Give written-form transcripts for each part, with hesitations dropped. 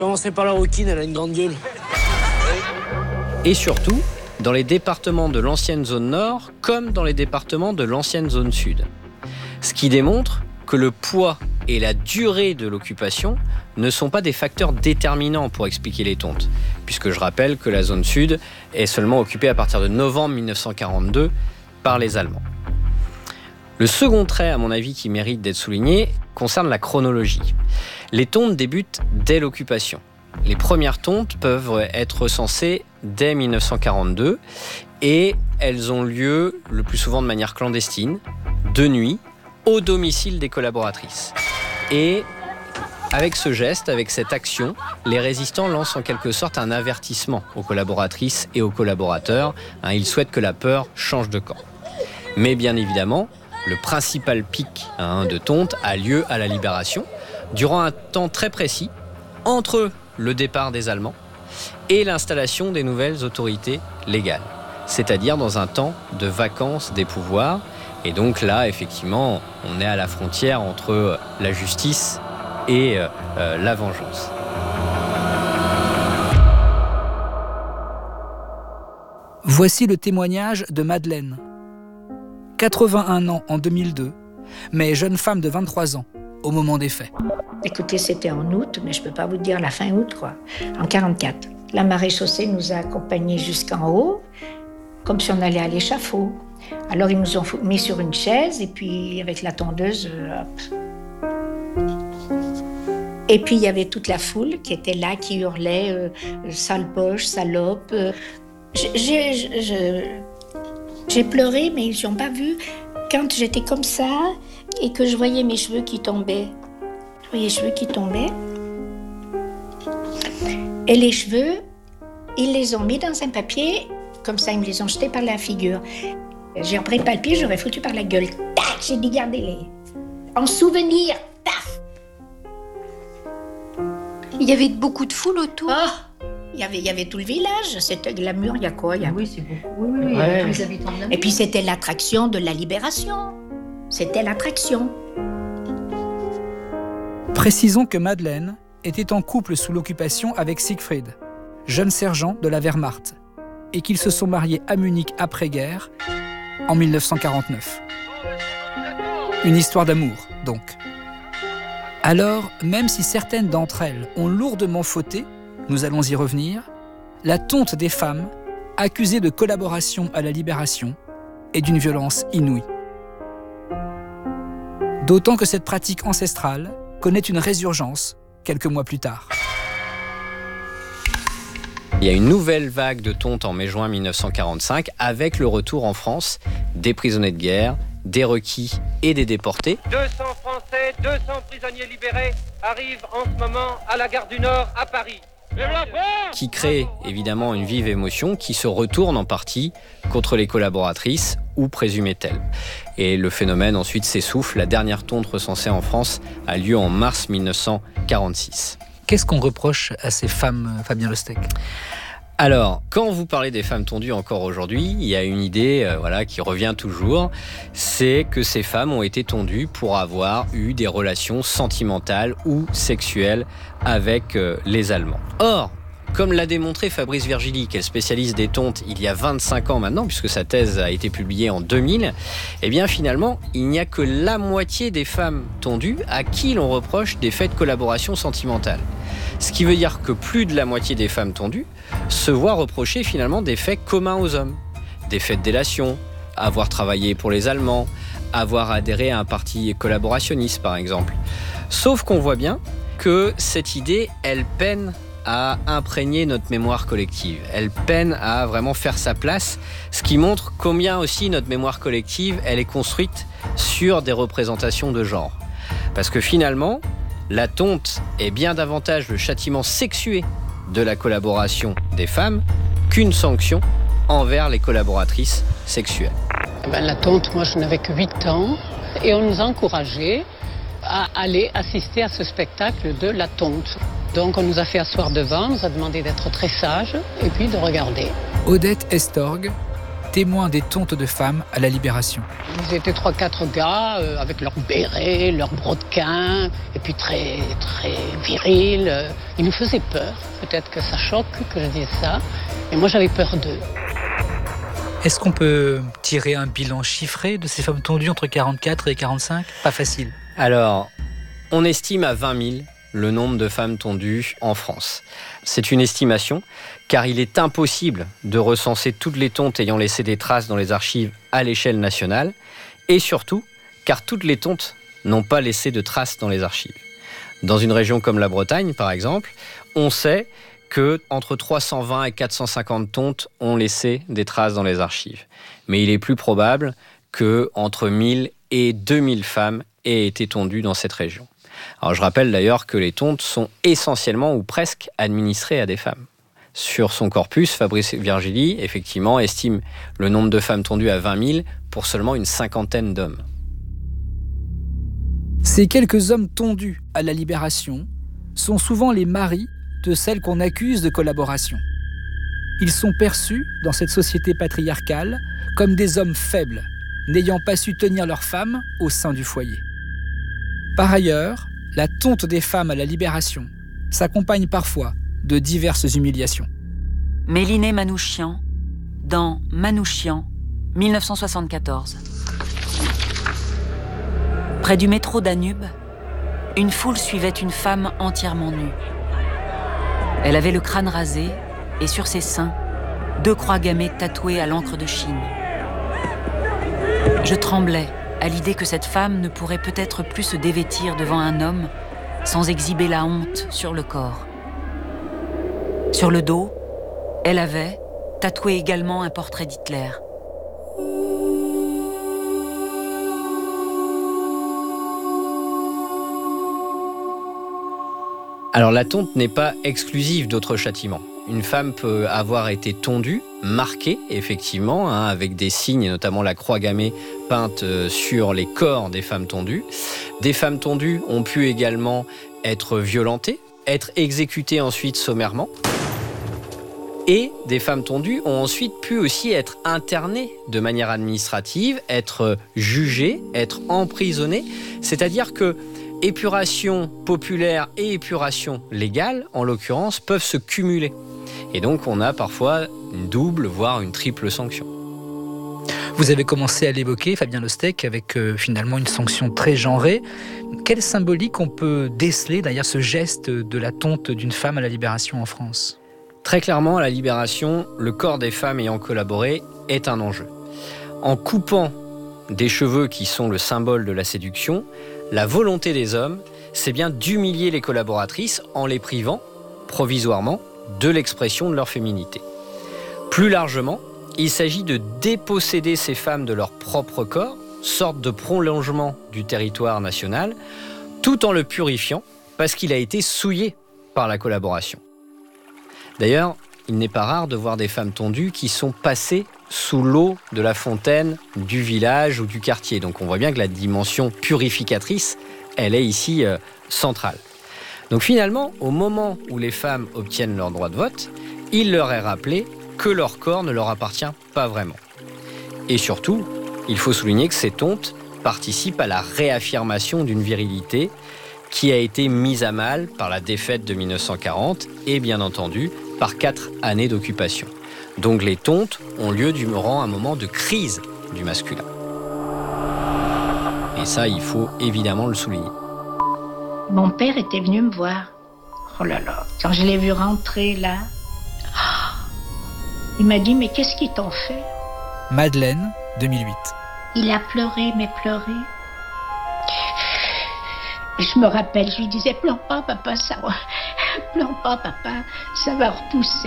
Commencez par la rouquine, elle a une grande gueule. Et surtout, dans les départements de l'ancienne zone nord, comme dans les départements de l'ancienne zone sud. Ce qui démontre que le poids et la durée de l'occupation ne sont pas des facteurs déterminants pour expliquer les tontes, puisque je rappelle que la zone sud est seulement occupée à partir de novembre 1942 par les Allemands. Le second trait, à mon avis, qui mérite d'être souligné, concerne la chronologie. Les tontes débutent dès l'occupation. Les premières tontes peuvent être recensées dès 1942 et elles ont lieu le plus souvent de manière clandestine, de nuit, au domicile des collaboratrices. Et avec ce geste, avec cette action, les résistants lancent en quelque sorte un avertissement aux collaboratrices et aux collaborateurs. Ils souhaitent que la peur change de camp. Mais bien évidemment, le principal pic de tonte a lieu à la Libération, durant un temps très précis, entre le départ des Allemands et l'installation des nouvelles autorités légales, c'est-à-dire dans un temps de vacance des pouvoirs. Et donc là, effectivement, on est à la frontière entre la justice et la vengeance. Voici le témoignage de Madeleine. 81 ans en 2002, mais jeune femme de 23 ans au moment des faits. Écoutez, c'était en août, mais je ne peux pas vous dire la fin août, quoi. En 44. La maréchaussée nous a accompagnés jusqu'en haut, comme si on allait à l'échafaud. Alors ils nous ont mis sur une chaise et puis avec la tondeuse, hop. Et puis il y avait toute la foule qui était là, qui hurlait sale poche, salope. J'ai pleuré, mais ils n'ont pas vu. Quand j'étais comme ça et que je voyais mes cheveux qui tombaient. Je voyais les cheveux qui tombaient. Et les cheveux, ils les ont mis dans un papier, comme ça, ils me les ont jetés par la figure. J'ai repris le papier, j'aurais foutu par la gueule. Tac, j'ai dit, gardez-les. En souvenir, paf. Il y avait beaucoup de foule autour. Oh, il y avait tout le village. C'était Glamour, il y a quoi Oui, c'est beaucoup. Oui, ouais. Tous les habitants de la Et puis c'était l'attraction de la Libération. C'était l'attraction. Précisons que Madeleine était en couple sous l'occupation avec Siegfried, jeune sergent de la Wehrmacht, et qu'ils se sont mariés à Munich après-guerre, en 1949. Une histoire d'amour, donc. Alors, même si certaines d'entre elles ont lourdement fauté, nous allons y revenir, la tonte des femmes, accusées de collaboration à la Libération, est d'une violence inouïe. D'autant que cette pratique ancestrale connaît une résurgence quelques mois plus tard. Il y a une nouvelle vague de tonte en mai-juin 1945 avec le retour en France des prisonniers de guerre, des requis et des déportés. 200 Français, 200 prisonniers libérés arrivent en ce moment à la gare du Nord à Paris. Qui crée évidemment une vive émotion qui se retourne en partie contre les collaboratrices ou présumées telles. Et le phénomène ensuite s'essouffle. La dernière tonte recensée en France a lieu en mars 1946. Qu'est-ce qu'on reproche à ces femmes, Fabien Lostec ? Alors, quand vous parlez des femmes tondues encore aujourd'hui, il y a une idée qui revient toujours, c'est que ces femmes ont été tondues pour avoir eu des relations sentimentales ou sexuelles avec les Allemands. Or, comme l'a démontré Fabrice Virgili, qui est spécialiste des tontes il y a 25 ans maintenant, puisque sa thèse a été publiée en 2000, eh bien finalement, il n'y a que la moitié des femmes tondues à qui l'on reproche des faits de collaboration sentimentale. Ce qui veut dire que plus de la moitié des femmes tondues se voient reprocher finalement des faits communs aux hommes. Des faits de délation, avoir travaillé pour les Allemands, avoir adhéré à un parti collaborationniste par exemple. Sauf qu'on voit bien que cette idée, elle peine à imprégner notre mémoire collective. Elle peine à vraiment faire sa place, ce qui montre combien aussi notre mémoire collective, elle est construite sur des représentations de genre. Parce que finalement, la tonte est bien davantage le châtiment sexué de la collaboration des femmes qu'une sanction envers les collaboratrices sexuelles. La tonte, moi je n'avais que 8 ans et on nous encourageait à aller assister à ce spectacle de la tonte. Donc on nous a fait asseoir devant, on nous a demandé d'être très sages et puis de regarder. Odette Estorg, témoin des tontes de femmes à la Libération. Ils étaient 3-4 gars avec leurs bérets, leurs brodequins, et puis très, très virils. Ils nous faisaient peur. Peut-être que ça choque que je dise ça. Et moi, j'avais peur d'eux. Est-ce qu'on peut tirer un bilan chiffré de ces femmes tondues entre 44 et 45 ? Pas facile. Alors, on estime à 20 000 le nombre de femmes tondues en France. C'est une estimation, car il est impossible de recenser toutes les tontes ayant laissé des traces dans les archives à l'échelle nationale, et surtout, car toutes les tontes n'ont pas laissé de traces dans les archives. Dans une région comme la Bretagne, par exemple, on sait que entre 320 et 450 tontes ont laissé des traces dans les archives. Mais il est plus probable que entre 1000 et 2000 femmes aient été tondues dans cette région. Alors je rappelle d'ailleurs que les tontes sont essentiellement ou presque administrées à des femmes. Sur son corpus, Fabrice Virgili, effectivement, estime le nombre de femmes tondues à 20 000 pour seulement une cinquantaine d'hommes. Ces quelques hommes tondus à la Libération sont souvent les maris de celles qu'on accuse de collaboration. Ils sont perçus, dans cette société patriarcale, comme des hommes faibles, n'ayant pas su tenir leurs femmes au sein du foyer. Par ailleurs, la tonte des femmes à la Libération s'accompagne parfois de diverses humiliations. Mélinée Manouchian, dans Manouchian, 1974. Près du métro Danube, une foule suivait une femme entièrement nue. Elle avait le crâne rasé et sur ses seins, 2 croix gammées tatouées à l'encre de Chine. Je tremblais à l'idée que cette femme ne pourrait peut-être plus se dévêtir devant un homme sans exhiber la honte sur le corps. Sur le dos, elle avait tatoué également un portrait d'Hitler. Alors la tonte n'est pas exclusive d'autres châtiments. Une femme peut avoir été tondue, marquée effectivement, avec des signes, et notamment la croix gammée peinte sur les corps des femmes tondues. Des femmes tondues ont pu également être violentées, être exécutées ensuite sommairement. Et des femmes tondues ont ensuite pu aussi être internées de manière administrative, être jugées, être emprisonnées. C'est-à-dire que épuration populaire et épuration légale, en l'occurrence, peuvent se cumuler. Et donc, on a parfois une double, voire une triple sanction. Vous avez commencé à l'évoquer, Fabien Lostec, avec finalement une sanction très genrée. Quelle symbolique on peut déceler derrière ce geste de la tonte d'une femme à la Libération en France ? Très clairement, à la Libération, le corps des femmes ayant collaboré est un enjeu. En coupant des cheveux qui sont le symbole de la séduction, la volonté des hommes, c'est bien d'humilier les collaboratrices en les privant, provisoirement, de l'expression de leur féminité. Plus largement, il s'agit de déposséder ces femmes de leur propre corps, sorte de prolongement du territoire national, tout en le purifiant, parce qu'il a été souillé par la collaboration. D'ailleurs, il n'est pas rare de voir des femmes tondues qui sont passées sous l'eau de la fontaine du village ou du quartier. Donc on voit bien que la dimension purificatrice, elle est ici centrale. Donc finalement, au moment où les femmes obtiennent leur droit de vote, il leur est rappelé que leur corps ne leur appartient pas vraiment. Et surtout, il faut souligner que ces tontes participent à la réaffirmation d'une virilité qui a été mise à mal par la défaite de 1940 et bien entendu par 4 années d'occupation. Donc les tontes ont lieu durant un moment de crise du masculin. Et ça, il faut évidemment le souligner. Mon père était venu me voir. Oh là là, quand je l'ai vu rentrer là, il m'a dit, mais qu'est-ce qu'ils t'ont fait ? Madeleine, 2008. Il a pleuré, mais pleuré. Et je me rappelle, je lui disais, pleure pas papa, ça va. Pleure pas papa, ça va repousser.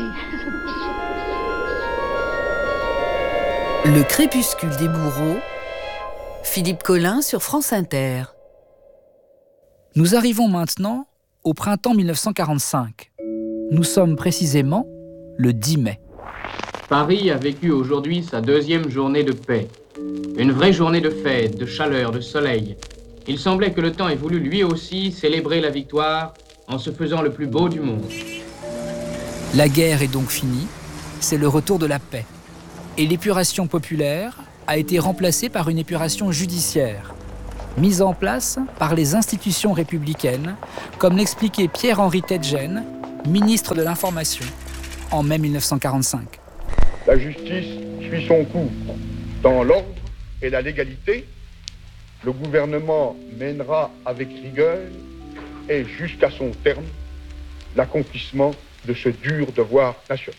Le crépuscule des bourreaux, Philippe Collin sur France Inter. Nous arrivons maintenant au printemps 1945. Nous sommes précisément le 10 mai. Paris a vécu aujourd'hui sa 2e journée de paix. Une vraie journée de fête, de chaleur, de soleil. Il semblait que le temps ait voulu lui aussi célébrer la victoire en se faisant le plus beau du monde. La guerre est donc finie, c'est le retour de la paix. et l'épuration populaire a été remplacée par une épuration judiciaire, mise en place par les institutions républicaines, comme l'expliquait Pierre-Henri Tedgen, ministre de l'Information, en mai 1945. La justice suit son cours. Dans l'ordre et la légalité, le gouvernement mènera avec rigueur et jusqu'à son terme l'accomplissement de ce dur devoir national.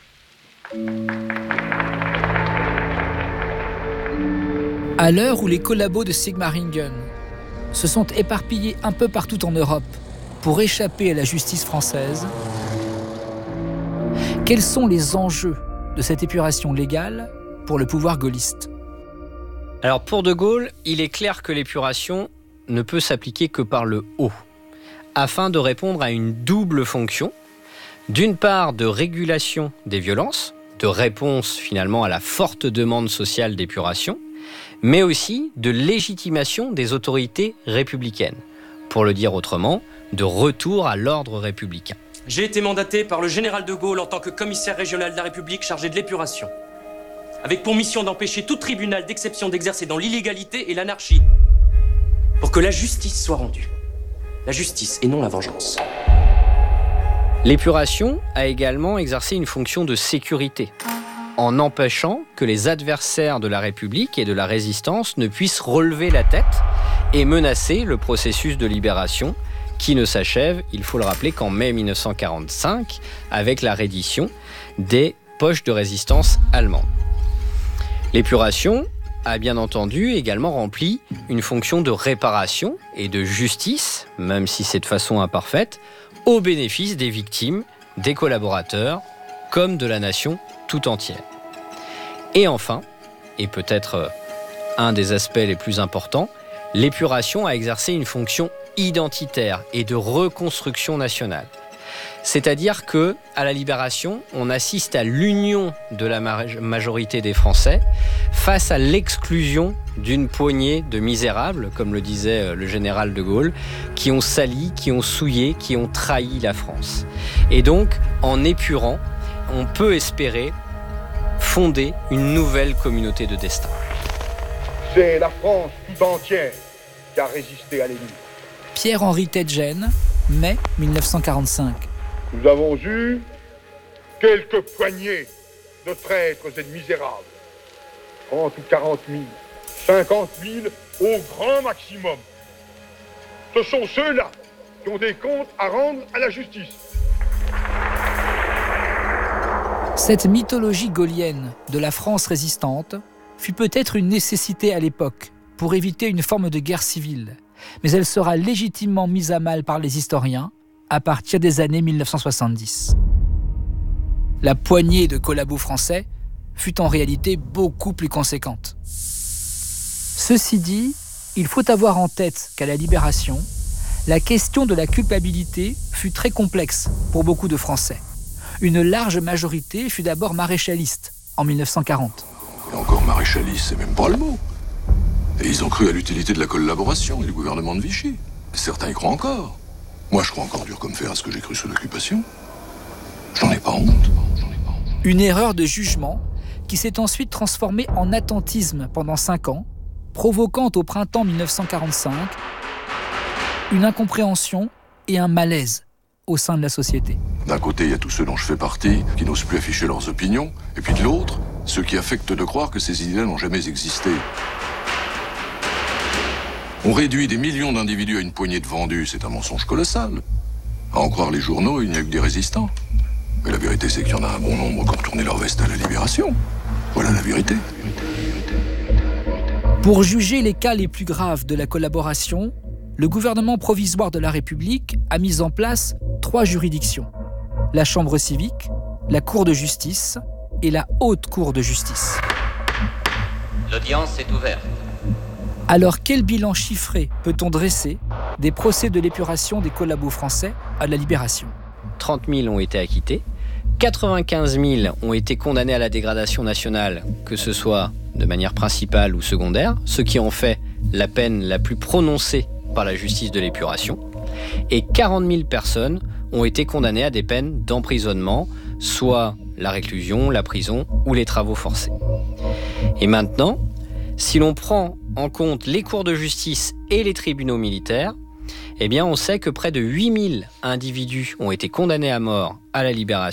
À l'heure où les collabos de Sigmaringen se sont éparpillés un peu partout en Europe pour échapper à la justice française, quels sont les enjeux de cette épuration légale pour le pouvoir gaulliste? Alors pour De Gaulle, il est clair que l'épuration ne peut s'appliquer que par le haut, afin de répondre à une double fonction, d'une part de régulation des violences, de réponse finalement à la forte demande sociale d'épuration, mais aussi de légitimation des autorités républicaines, pour le dire autrement, de retour à l'ordre républicain. J'ai été mandaté par le général de Gaulle en tant que commissaire régional de la République chargé de l'épuration, avec pour mission d'empêcher tout tribunal d'exception d'exercer dans l'illégalité et l'anarchie, pour que la justice soit rendue. La justice et non la vengeance. L'épuration a également exercé une fonction de sécurité, en empêchant que les adversaires de la République et de la résistance ne puissent relever la tête et menacer le processus de libération qui ne s'achève, il faut le rappeler, qu'en mai 1945 avec la reddition des poches de résistance allemandes. L'épuration a bien entendu également rempli une fonction de réparation et de justice, même si c'est de façon imparfaite, au bénéfice des victimes, des collaborateurs, comme de la nation tout entière. Et enfin, et peut-être un des aspects les plus importants, l'épuration a exercé une fonction identitaire et de reconstruction nationale. C'est-à-dire que, à la Libération, on assiste à l'union de la majorité des Français face à l'exclusion d'une poignée de misérables, comme le disait le général de Gaulle, qui ont sali, qui ont souillé, qui ont trahi la France. Et donc, en épurant, on peut espérer fonder une nouvelle communauté de destin. C'est la France tout entière qui a résisté à l'ennemi. Pierre-Henri Tedgen, mai 1945. Nous avons eu quelques poignées de traîtres et de misérables. 30 ou 40 000, 50 000 au grand maximum. Ce sont ceux-là qui ont des comptes à rendre à la justice. Cette mythologie gaullienne de la France résistante fut peut-être une nécessité à l'époque pour éviter une forme de guerre civile, mais elle sera légitimement mise à mal par les historiens à partir des années 1970. La poignée de collabos français fut en réalité beaucoup plus conséquente. Ceci dit, il faut avoir en tête qu'à la Libération, la question de la culpabilité fut très complexe pour beaucoup de Français. Une large majorité fut d'abord maréchaliste en 1940. Et encore maréchaliste, c'est même pas le mot. Et ils ont cru à l'utilité de la collaboration et du gouvernement de Vichy. Certains y croient encore. Moi, je crois encore dur comme fer à ce que j'ai cru sous l'occupation. J'en ai pas honte. Une erreur de jugement qui s'est ensuite transformée en attentisme pendant 5 ans, provoquant au printemps 1945 une incompréhension et un malaise au sein de la société. D'un côté, il y a tous ceux dont je fais partie, qui n'osent plus afficher leurs opinions, et puis de l'autre, ceux qui affectent de croire que ces idées n'ont jamais existé. On réduit des millions d'individus à une poignée de vendus, c'est un mensonge colossal. À en croire les journaux, il n'y a que des résistants. Mais la vérité, c'est qu'il y en a un bon nombre qui ont tourné leur veste à la Libération. Voilà la vérité. Pour juger les cas les plus graves de la collaboration, le gouvernement provisoire de la République a mis en place 3 juridictions. La Chambre civique, la Cour de justice et la Haute Cour de justice. L'audience est ouverte. Alors quel bilan chiffré peut-on dresser des procès de l'épuration des collabos français à la Libération? 30 000 ont été acquittés, 95 000 ont été condamnés à la dégradation nationale, que ce soit de manière principale ou secondaire, ce qui en fait la peine la plus prononcée par la justice de l'épuration, et 40 000 personnes ont été condamnées à des peines d'emprisonnement, soit la réclusion, la prison ou les travaux forcés. Et maintenant, si l'on prend en compte les cours de justice et les tribunaux militaires, eh bien on sait que près de 8000 individus ont été condamnés à mort à la Libération.